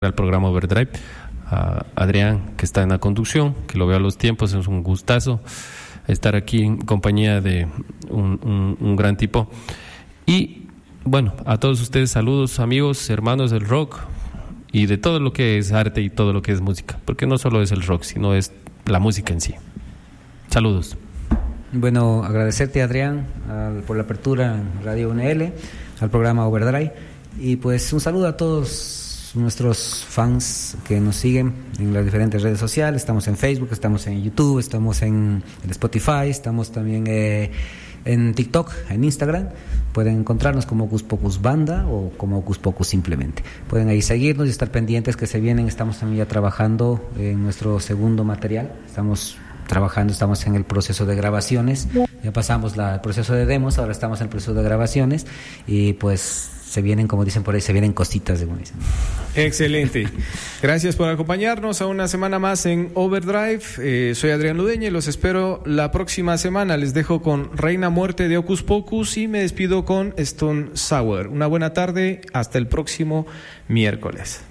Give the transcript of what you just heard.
al programa Overdrive, a Adrián, que está en la conducción, que lo veo a los tiempos. Es un gustazo estar aquí en compañía de un gran tipo. Y bueno, a todos ustedes saludos, amigos, hermanos del rock y de todo lo que es arte y todo lo que es música, porque no solo es el rock, sino es la música en sí. Saludos. Bueno, agradecerte, Adrián, por la apertura en Radio UNL, al programa Overdrive, y pues un saludo a todos nuestros fans que nos siguen en las diferentes redes sociales. Estamos en Facebook, estamos en YouTube, estamos en Spotify, estamos también en TikTok, en Instagram. Pueden encontrarnos como Hocus Pocus Banda o como Hocus Pocus simplemente. Pueden ahí seguirnos y estar pendientes que se vienen. Estamos también ya trabajando en nuestro segundo material. Estamos en el proceso de grabaciones. Ya pasamos el proceso de demos, ahora estamos en el proceso de grabaciones y pues se vienen, como dicen por ahí, se vienen cositas, según dicen. Excelente. Gracias por acompañarnos a una semana más en Overdrive. Soy Adrián Ludeña y los espero la próxima semana. Les dejo con Reina Muerte de Hocus Pocus y me despido con Stone Sour. Una buena tarde, hasta el próximo miércoles.